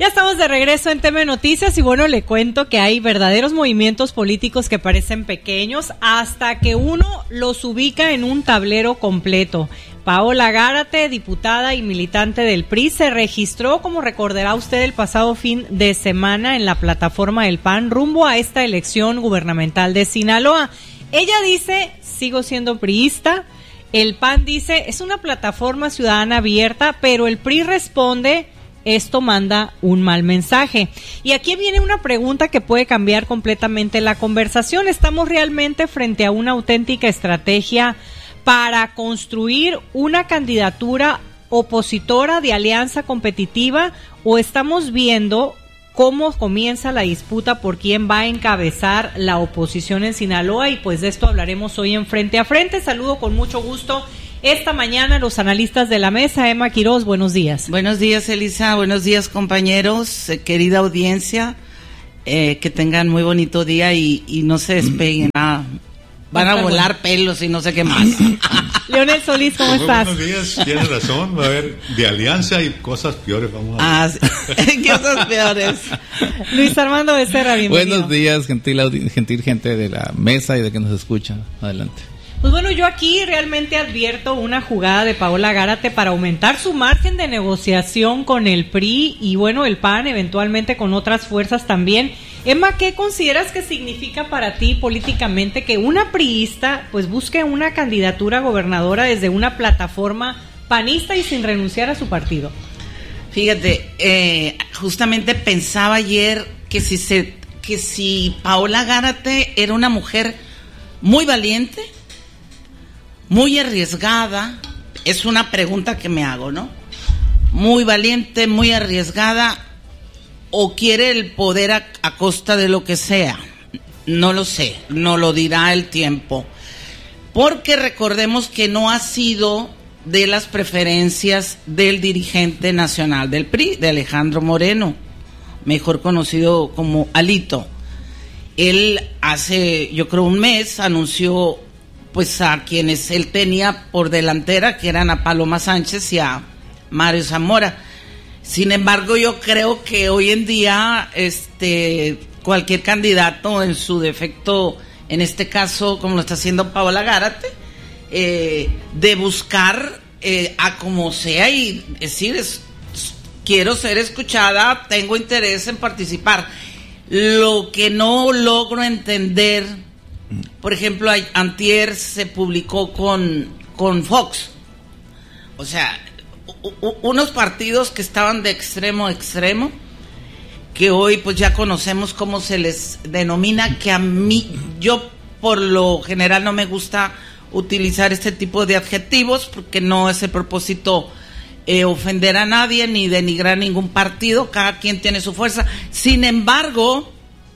Ya estamos de regreso en TV Noticias y bueno, le cuento que hay verdaderos movimientos políticos que parecen pequeños hasta que uno los ubica en un tablero completo. Paola Gárate, diputada y militante del PRI, se registró, como recordará usted, el pasado fin de semana en la plataforma del PAN rumbo a esta elección gubernamental de Sinaloa. Ella dice, sigo siendo priista. El PAN dice, es una plataforma ciudadana abierta, pero el PRI responde, esto manda un mal mensaje. Y aquí viene una pregunta que puede cambiar completamente la conversación. ¿Estamos realmente frente a una auténtica estrategia para construir una candidatura opositora de alianza competitiva o estamos viendo cómo comienza la disputa por quién va a encabezar la oposición en Sinaloa? Y pues de esto hablaremos hoy en Frente a Frente. Saludo con mucho gusto esta mañana a los analistas de la mesa. Emma Quiroz, buenos días. Buenos días, Elisa. Buenos días, compañeros, querida audiencia. Que tengan muy bonito día y no se despeguen. Van a volar pelos y no sé qué más. Leonel Solís, ¿cómo estás? Buenos días, tienes razón, va a haber de alianza y cosas peores, vamos a ver. Cosas peores. Luis Armando Becerra, bienvenido. Buenos días, gentil gente de la mesa y de que nos escucha. Adelante. Pues bueno, yo aquí realmente advierto una jugada de Paola Gárate para aumentar su margen de negociación con el PRI y bueno, el PAN, eventualmente con otras fuerzas también. Emma, ¿qué consideras que significa para ti políticamente que una priista pues busque una candidatura gobernadora desde una plataforma panista y sin renunciar a su partido? Fíjate, justamente pensaba ayer que si Paola Gárate era una mujer muy valiente, muy arriesgada, es una pregunta que me hago, ¿no? Muy valiente, muy arriesgada, o quiere el poder a costa de lo que sea. No lo sé, no lo dirá el tiempo. Porque recordemos que no ha sido de las preferencias del dirigente nacional del PRI, de Alejandro Moreno, mejor conocido como Alito. Él hace, yo creo, un mes anunció pues a quienes él tenía por delantera, que eran a Paloma Sánchez y a Mario Zamora. Sin embargo, yo creo que hoy en día cualquier candidato en su defecto, en este caso como lo está haciendo Paola Gárate, de buscar a como sea y decir, quiero ser escuchada, tengo interés en participar. Lo que no logro entender, por ejemplo, antier se publicó con Fox, o sea, unos partidos que estaban de extremo a extremo, que hoy pues ya conocemos cómo se les denomina, que a mí, yo por lo general no me gusta utilizar este tipo de adjetivos, porque no es el propósito ofender a nadie ni denigrar ningún partido, cada quien tiene su fuerza. Sin embargo,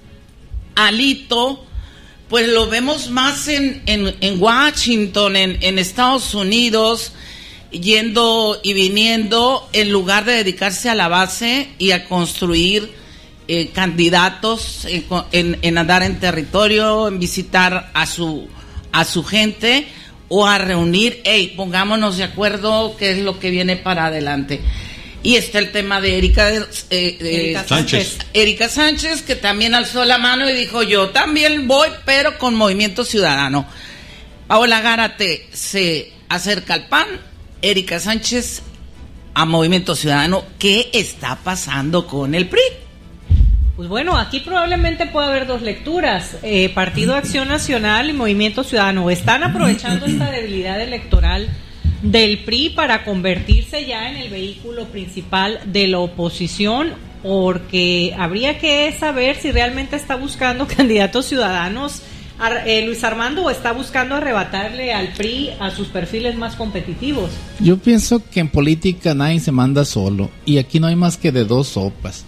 Alito, pues lo vemos más en Washington, en Estados Unidos, yendo y viniendo, en lugar de dedicarse a la base y a construir candidatos, en andar en territorio, en visitar a su gente o a reunir, pongámonos de acuerdo qué es lo que viene para adelante. Y está el tema de Erika Sánchez. Erika Sánchez, que también alzó la mano y dijo, yo también voy, pero con Movimiento Ciudadano. Paola Gárate se acerca al PAN, Erika Sánchez a Movimiento Ciudadano. ¿Qué está pasando con el PRI? Pues bueno, aquí probablemente pueda haber dos lecturas. Partido Acción Nacional y Movimiento Ciudadano están aprovechando esta debilidad electoral del PRI para convertirse ya en el vehículo principal de la oposición, porque habría que saber si realmente está buscando candidatos ciudadanos Luis Armando, o está buscando arrebatarle al PRI a sus perfiles más competitivos. Yo pienso que en política nadie se manda solo y aquí no hay más que de dos sopas.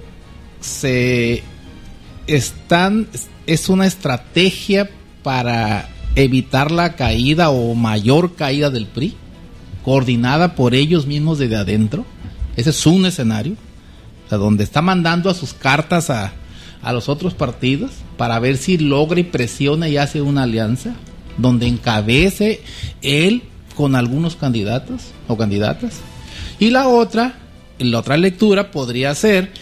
Es una estrategia para evitar la caída o mayor caída del PRI, coordinada por ellos mismos desde adentro. Ese es un escenario, o sea, donde está mandando a sus cartas a los otros partidos para ver si logra y presiona y hace una alianza donde encabece él con algunos candidatos o candidatas. Y la otra lectura podría ser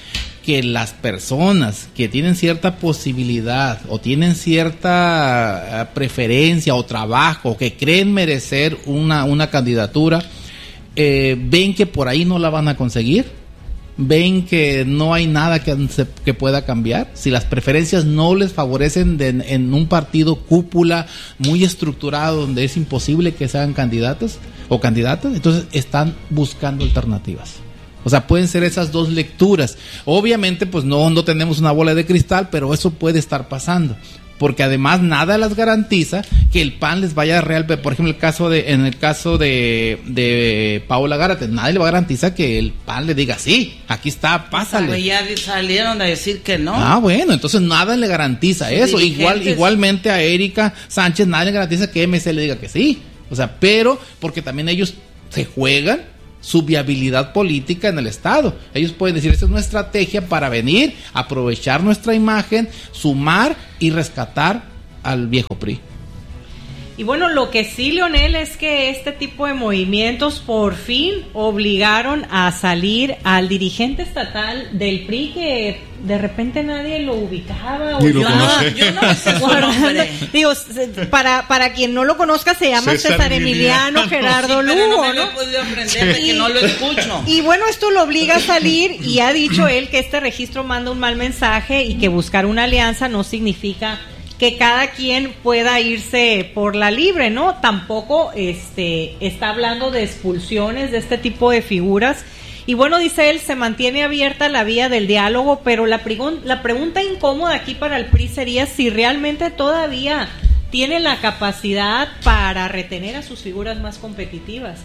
que las personas que tienen cierta posibilidad o tienen cierta preferencia o trabajo o que creen merecer una candidatura, ven que por ahí no la van a conseguir, ven que no hay nada que pueda cambiar, si las preferencias no les favorecen en un partido cúpula muy estructurado donde es imposible que sean candidatos o candidatas, entonces están buscando alternativas. O sea, pueden ser esas dos lecturas. Obviamente, pues no tenemos una bola de cristal, pero eso puede estar pasando. Porque además nada les garantiza que el PAN les vaya a real. Por ejemplo, en el caso de Paola Gárate, nadie le va a garantizar que el PAN le diga sí, aquí está, pásale. Ya salieron a decir que no. Bueno, entonces nada le garantiza eso. Igualmente a Erika Sánchez, nadie le garantiza que MC le diga que sí. O sea, pero porque también ellos se juegan su viabilidad política en el Estado. Ellos pueden decir, esta es una estrategia para venir, aprovechar nuestra imagen, sumar y rescatar al viejo PRI. Y bueno, lo que sí, Leonel, es que este tipo de movimientos por fin obligaron a salir al dirigente estatal del PRI, que de repente nadie lo ubicaba. Ni lo conoce. Yo no sé su nombre. Digo, para quien no lo conozca, se llama César Emiliano Gerardo Lugo, no me lo he podido aprender, que no lo escucho. Y bueno, esto lo obliga a salir, y ha dicho él que este registro manda un mal mensaje y que buscar una alianza no significa que cada quien pueda irse por la libre, ¿no? Tampoco está hablando de expulsiones de este tipo de figuras. Y bueno, dice él, se mantiene abierta la vía del diálogo, pero la pregunta incómoda aquí para el PRI sería si realmente todavía tiene la capacidad para retener a sus figuras más competitivas.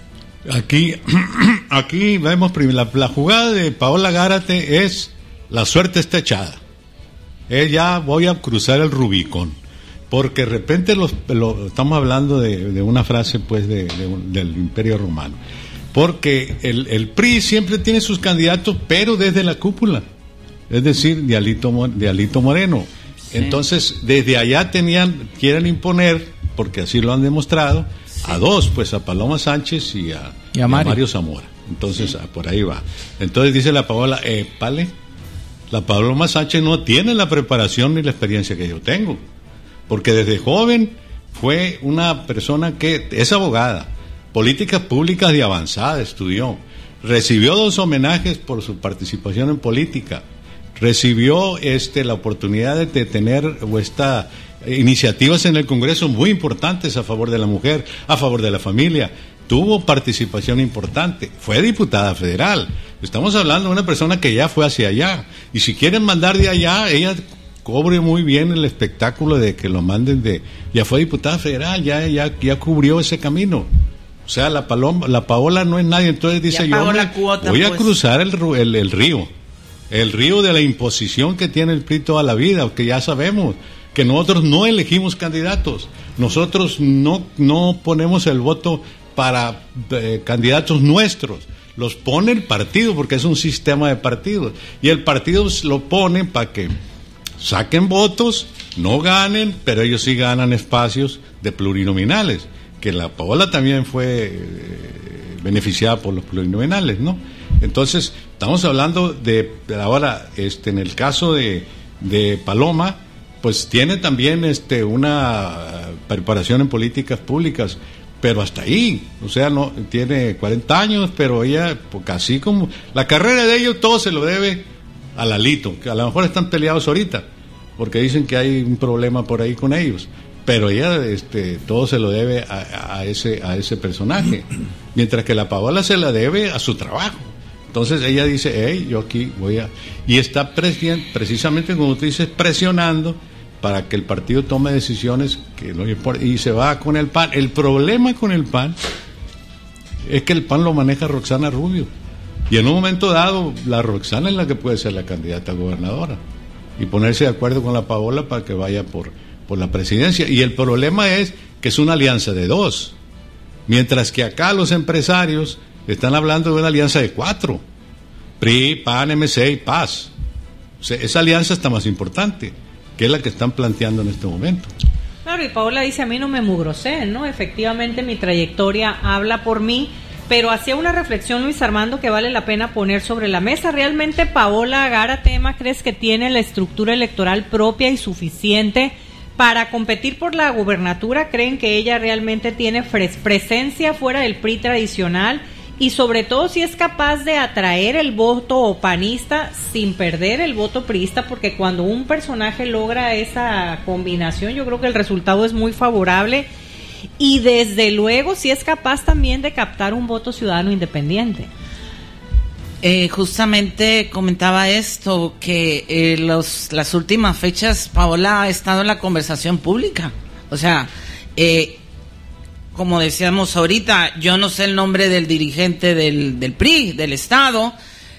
Aquí vemos la jugada de Paola Gárate es la suerte está echada. Ya voy a cruzar el Rubicón, porque de repente estamos hablando de una frase pues del Imperio Romano, porque el PRI siempre tiene sus candidatos, pero desde la cúpula, es decir, de Alito Moreno. Sí. Entonces desde allá quieren imponer, porque así lo han demostrado, sí, a dos, pues a Paloma Sánchez y a Mario Zamora. Entonces sí, por ahí va. Entonces dice la Paola, la Paloma Sánchez no tiene la preparación ni la experiencia que yo tengo, porque desde joven fue una persona que es abogada, políticas públicas de avanzada, estudió, recibió 2 homenajes por su participación en política, recibió la oportunidad de tener iniciativas en el Congreso muy importantes a favor de la mujer, a favor de la familia. Tuvo participación importante, fue diputada federal. Estamos hablando de una persona que ya fue hacia allá. Y si quieren mandar de allá, ella cobre muy bien el espectáculo de que lo manden ya fue diputada federal, ya cubrió ese camino. O sea, la Paola no es nadie. Entonces dice, yo voy a cruzar el río. El río de la imposición que tiene el PRI toda la vida, que ya sabemos que nosotros no elegimos candidatos. Nosotros no ponemos el voto para candidatos nuestros, los pone el partido, porque es un sistema de partidos, y el partido lo pone para que saquen votos, no ganen, pero ellos sí ganan espacios de plurinominales, que la Paola también fue beneficiada por los plurinominales, ¿no? Entonces estamos hablando de ahora, en el caso de Paloma, pues tiene también una preparación en políticas públicas, pero hasta ahí, o sea, no tiene 40 años, pero ella, porque así como la carrera de ellos, todo se lo debe a Lalito, que a lo mejor están peleados ahorita, porque dicen que hay un problema por ahí con ellos, pero ella todo se lo debe a ese personaje, mientras que la Paola se la debe a su trabajo. Entonces ella dice, yo aquí y está precisamente como tú dices, presionando para que el partido tome decisiones que no importa, y se va con el PAN. El problema con el PAN es que el PAN lo maneja Roxana Rubio, y en un momento dado la Roxana es la que puede ser la candidata a gobernadora y ponerse de acuerdo con la Paola para que vaya por la presidencia, y el problema es que es una alianza de 2, mientras que acá los empresarios están hablando de una alianza de 4, PRI, PAN, MC y PAS. O sea, esa alianza está más importante, que es la que están planteando en este momento. Claro, y Paola dice, a mí no me mugroseen, ¿no? Efectivamente mi trayectoria habla por mí, pero hacía una reflexión Luis Armando que vale la pena poner sobre la mesa. ¿Realmente Paola Gárate, Emma, crees que tiene la estructura electoral propia y suficiente para competir por la gubernatura? ¿Creen que ella realmente tiene presencia fuera del PRI tradicional? Y sobre todo si es capaz de atraer el voto panista sin perder el voto priista, porque cuando un personaje logra esa combinación, yo creo que el resultado es muy favorable. Y desde luego si es capaz también de captar un voto ciudadano independiente. Justamente comentaba esto, que las últimas fechas Paola ha estado en la conversación pública. O sea, como decíamos ahorita, yo no sé el nombre del dirigente del PRI, del Estado.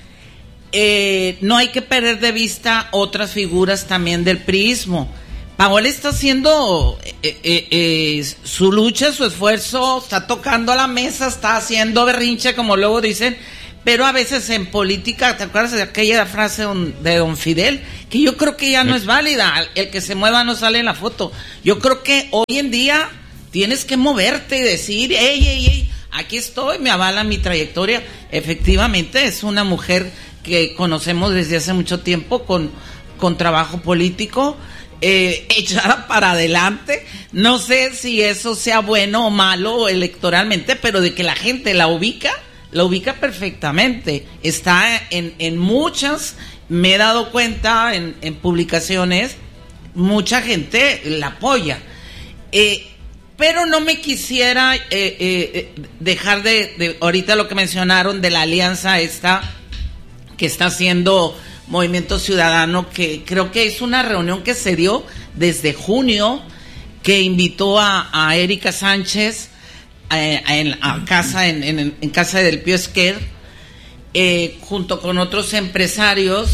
No hay que perder de vista otras figuras también del priismo. Paola está haciendo su lucha, su esfuerzo, está tocando la mesa, está haciendo berrinche, como luego dicen, pero a veces en política, ¿te acuerdas de aquella frase de don Fidel? Que yo creo que ya no es válida, el que se mueva no sale en la foto. Yo creo que hoy en día tienes que moverte y decir, ey, aquí estoy, me avala mi trayectoria. Efectivamente, es una mujer que conocemos desde hace mucho tiempo con trabajo político, echada para adelante. No sé si eso sea bueno o malo electoralmente, pero de que la gente la ubica perfectamente. Está en muchas, me he dado cuenta en publicaciones, mucha gente la apoya. Pero no me quisiera dejar de ahorita lo que mencionaron de la alianza esta que está haciendo Movimiento Ciudadano, que creo que es una reunión que se dio desde junio, que invitó a Erika Sánchez en casa del Pío Esquer, junto con otros empresarios.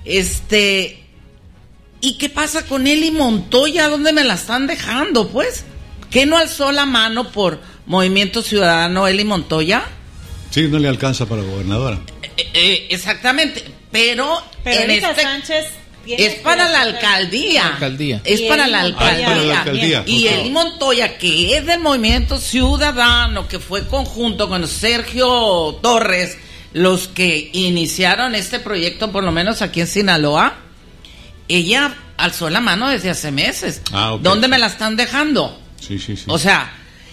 ¿Y qué pasa con Eli Montoya? ¿Dónde me la están dejando, pues? ¿Qué no alzó la mano por Movimiento Ciudadano Eli Montoya? Sí, no le alcanza para gobernadora. Exactamente, pero Erika Sánchez es para la alcaldía. Es para la alcaldía. Y Eli Montoya, que es del Movimiento Ciudadano, que fue conjunto con Sergio Torres, los que iniciaron este proyecto, por lo menos aquí en Sinaloa, ella alzó la mano desde hace meses. Okay. ¿Dónde me la están dejando? Sí. O sea,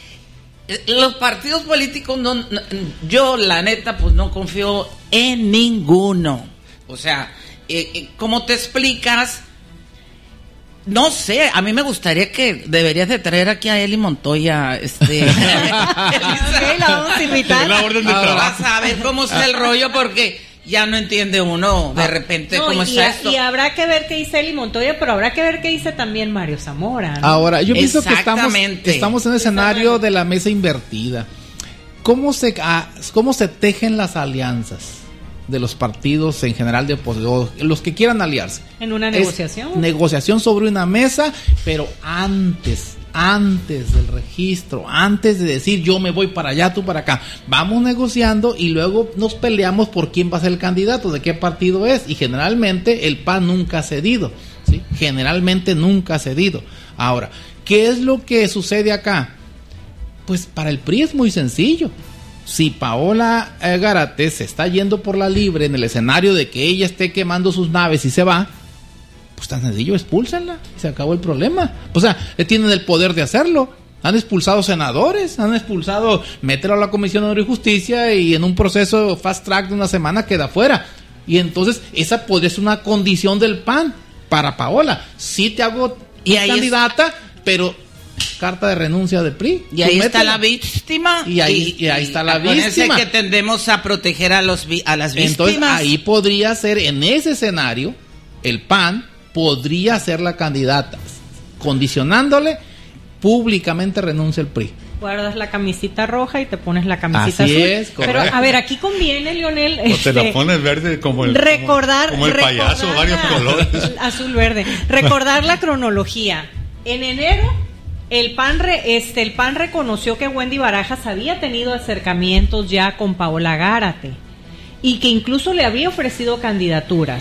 los partidos políticos, yo la neta pues no confío en ninguno. O sea, ¿cómo te explicas? No sé, a mí me gustaría que deberías de traer aquí a Eli Montoya, Okay, la vamos a invitar. Vas a ver cómo está el rollo, porque ya no entiende uno de repente cómo está esto. Y habrá que ver qué dice Eli Montoya, pero habrá que ver qué dice también Mario Zamora, ¿no? Ahora, yo pienso que estamos en el escenario de la mesa invertida. ¿Cómo se tejen las alianzas de los partidos en general de oposición, los que quieran aliarse? En una negociación. Negociación sobre una mesa, pero antes del registro, antes de decir yo me voy para allá, tú para acá, vamos negociando y luego nos peleamos por quién va a ser el candidato, de qué partido es, y generalmente el PAN nunca ha cedido, ¿sí? Generalmente nunca ha cedido. Ahora, ¿qué es lo que sucede acá? Pues para el PRI es muy sencillo. Si Paola Gárate se está yendo por la libre en el escenario de que ella esté quemando sus naves y se va, pues tan sencillo, expúlsenla, se acabó el problema. O sea, tienen el poder de hacerlo. Han expulsado senadores, mételo a la Comisión de Honor y Justicia y en un proceso fast track de una semana queda fuera. Y entonces esa podría ser una condición del PAN para Paola. Sí te hago candidata, pero carta de renuncia del PRI. Y ahí está la víctima. Y ahí está la víctima. Que tendemos a proteger a las víctimas. Entonces ahí podría ser, en ese escenario, el PAN podría ser la candidata, condicionándole públicamente renuncia el PRI. Guardas la camisita roja y te pones la camisita azul. Así es, correcto. Pero a ver, aquí conviene, Leonel, o te la pones verde como el payaso, varios colores. Azul verde. Recordar la cronología. En enero el PAN reconoció que Wendy Barajas había tenido acercamientos ya con Paola Gárate y que incluso le había ofrecido candidaturas.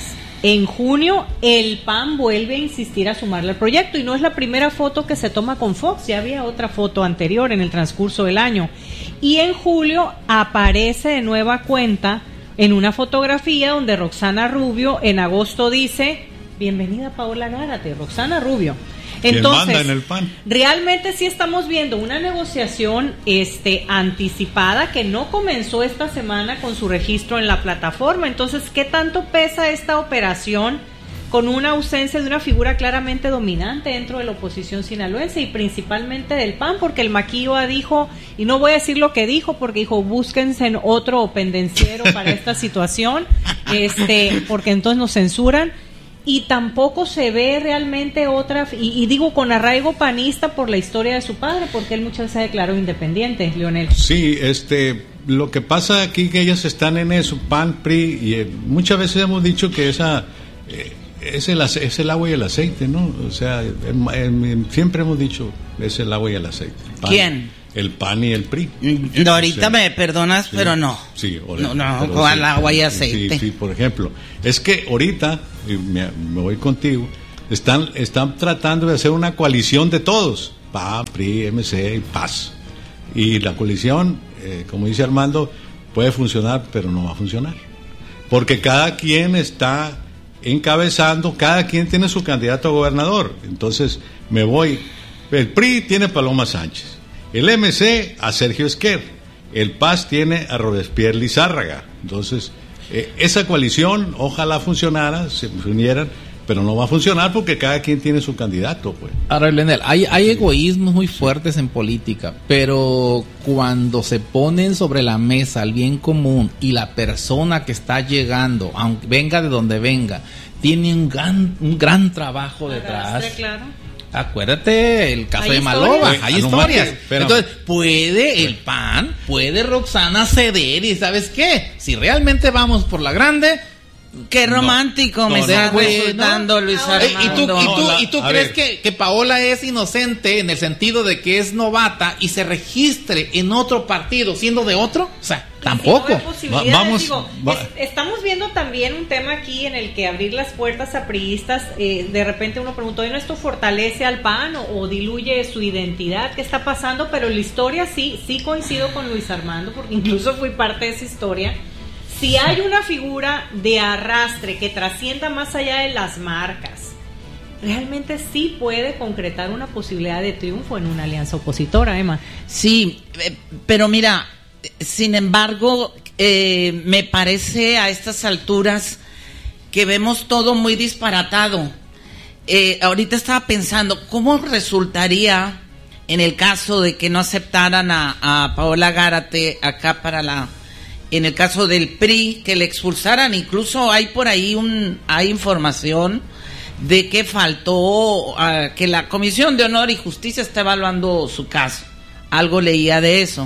En junio, el PAN vuelve a insistir a sumarle al proyecto y no es la primera foto que se toma con Fox, ya había otra foto anterior en el transcurso del año. Y en julio aparece de nueva cuenta en una fotografía donde Roxana Rubio en agosto dice: bienvenida Paola Gárate, Roxana Rubio. Entonces, manda en el PAN? Realmente sí estamos viendo una negociación anticipada que no comenzó esta semana con su registro en la plataforma. Entonces, ¿qué tanto pesa esta operación con una ausencia de una figura claramente dominante dentro de la oposición sinaloense y principalmente del PAN? Porque el Maquillo dijo, y no voy a decir lo que dijo, porque dijo, búsquense en otro pendenciero para esta situación, porque entonces nos censuran. Y tampoco se ve realmente otra, y digo con arraigo panista por la historia de su padre, porque él muchas veces se declaró independiente, Leonel. Sí, lo que pasa aquí que ellas están en eso, PAN, PRI, y muchas veces hemos dicho que es el agua y el aceite, ¿no? O sea, siempre hemos dicho es el agua y el aceite. PAN, ¿quién? El PAN y el PRI. No, ahorita, o sea, me perdonas, sí, pero no. Sí, no, con el agua y aceite. Sí, por ejemplo. Es que ahorita, me voy contigo, están tratando de hacer una coalición de todos. PAN, PRI, MC y PAS. Y la coalición, como dice Armando, puede funcionar, pero no va a funcionar. Porque cada quien está encabezando, cada quien tiene su candidato a gobernador. Entonces, el PRI tiene a Paloma Sánchez. El MC a Sergio Esquer, el PAS tiene a Robespierre Lizárraga. Entonces, esa coalición ojalá funcionara, se unieran, pero no va a funcionar porque cada quien tiene su candidato, pues. Ahora, Leonel, hay egoísmos muy fuertes en política, pero cuando se ponen sobre la mesa el bien común y la persona que está llegando, aunque venga de donde venga, tiene un gran trabajo detrás. Claro. Acuérdate el caso de Malova, hay historias. Entonces, ¿puede Roxana ceder? Y ¿sabes qué? Si realmente vamos por la grande... Qué romántico me está resultando, Luis Armando. ¿Y tú crees que Paola es inocente en el sentido de que es novata y se registre en otro partido siendo de otro? O sea, tampoco. Estamos viendo también un tema aquí en el que abrir las puertas a priistas, de repente uno preguntó, ¿no esto fortalece al PAN o diluye su identidad? ¿Qué está pasando? Pero la historia sí coincido con Luis Armando, porque incluso fui parte de esa historia. Si hay una figura de arrastre que trascienda más allá de las marcas, realmente sí puede concretar una posibilidad de triunfo en una alianza opositora, Emma. Sí, pero mira, sin embargo, me parece a estas alturas que vemos todo muy disparatado. Ahorita estaba pensando, ¿cómo resultaría en el caso de que no aceptaran a Paola Gárate acá en el caso del PRI, que le expulsaran? Incluso hay por ahí hay información de que faltó, que la Comisión de Honor y Justicia está evaluando su caso. Algo leía de eso.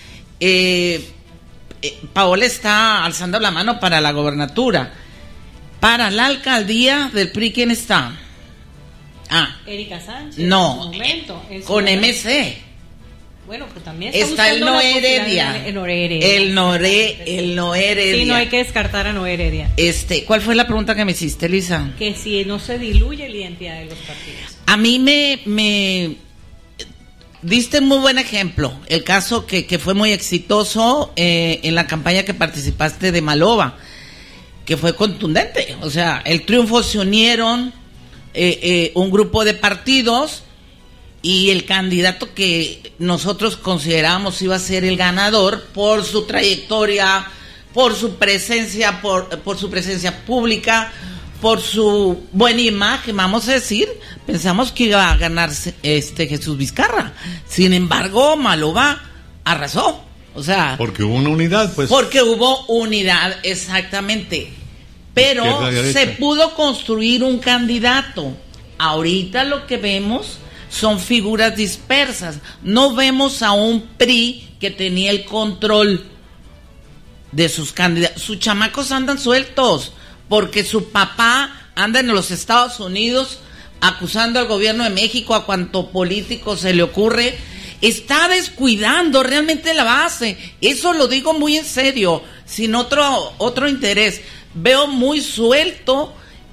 Paola está alzando la mano para la gobernatura. Para la alcaldía del PRI, ¿quién está? Erika Sánchez. No, con MC. Bueno, pues también está el Noé Heredia. El Noé Heredia. Sí, no hay que descartar a Noé Heredia. ¿Cuál fue la pregunta que me hiciste, Lisa? Que si no se diluye la identidad de los partidos. A mí me diste un muy buen ejemplo. El caso que fue muy exitoso en la campaña que participaste de Malova, que fue contundente. O sea, el triunfo se unieron un grupo de partidos y el candidato que nosotros considerábamos iba a ser el ganador por su trayectoria, por su presencia, por su presencia pública, por su buena imagen, vamos a decir, pensamos que iba a ganarse Jesús Vizcarra. Sin embargo, Malova arrasó. O sea, porque hubo una unidad, pues. Porque hubo unidad, exactamente. Pero se pudo construir un candidato. Ahorita lo que vemos son figuras dispersas. No vemos a un PRI que tenía el control de sus candidatos. Sus chamacos andan sueltos porque su papá anda en los Estados Unidos acusando al gobierno de México, a cuanto político se le ocurre. Está descuidando realmente la base. Eso lo digo muy en serio, sin otro interés. Veo muy suelto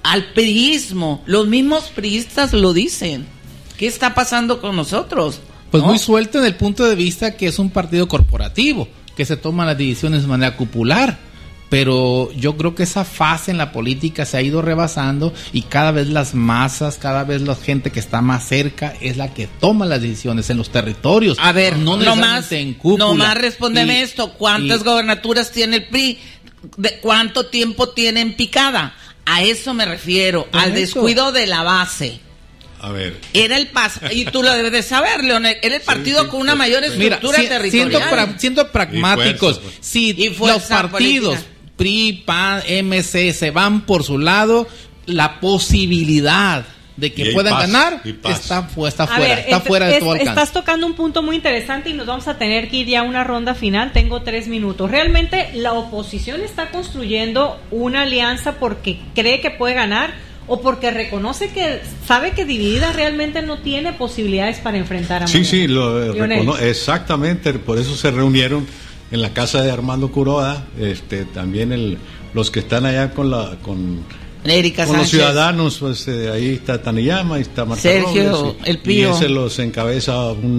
al priismo. Los mismos priistas lo dicen. ¿Qué está pasando con nosotros? Pues ¿no? muy suelto en el punto de vista que es un partido corporativo, que se toman las decisiones de manera cupular. Pero yo creo que esa fase en la política se ha ido rebasando y cada vez las masas, cada vez la gente que está más cerca es la que toma las decisiones en los territorios. A ver, no necesariamente en cúpula. Nomás respóndeme esto. ¿Cuántas gobernaturas tiene el PRI? ¿De cuánto tiempo tiene en picada? A eso me refiero, al descuido de la base. A ver. Era el y tú lo debes de saber, Leonel, era el partido con una mayor estructura territorial. Siendo pragmáticos, fuerza, pues. si los partidos política. PRI, PAN, MC se van por su lado, la posibilidad de que puedan ganar está fuera de todo alcance. Estás tocando un punto muy interesante y nos vamos a tener que ir ya a una ronda final. Tengo 3 minutos. Realmente la oposición está construyendo una alianza porque cree que puede ganar o porque reconoce que sabe que dividida realmente no tiene posibilidades para enfrentar a Morena. Sí, exactamente, por eso se reunieron en la casa de Armando Curoda, también los que están allá con Erika con Sánchez. Los ciudadanos, pues ahí está Taniyama, ahí está Marta Sergio, Robles, el Pío. y ese los encabeza un